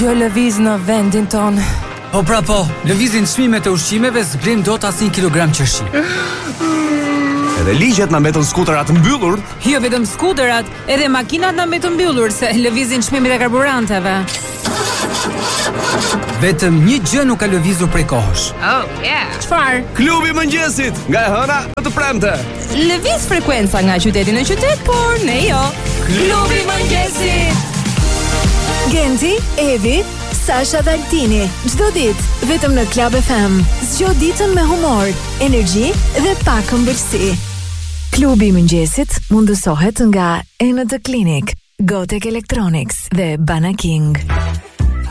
gjë lëviz në vendin ton. Po pra po, lëvizin çmimet e ushqimeve zblen dot as 1 kilogram qershi. Edhe ligjet na mbetën skuterat mbyllur. Jo vetëm skuterat, edhe makinat na mbetën mbyllur se lëvizin çmimet e karburanteve. Vetëm një gjë nuk ka lëvizur prej kohësh. Oh, yeah. Çfarë? Klubi i mëngjesit, nga e hëna të premte. Lëviz frekuenca nga qyteti në qytet, por ne jo. Klubi i mëngjesit. Genti, Evi, Sasha dhe Altini. Çdo ditë vetëm në Club FM. Zgjo ditën me humor, energji dhe pak ëmbëlsi. Klubi i mëngjesit mundësohet nga Enë Clinic, Gotek Electronics dhe Bana King.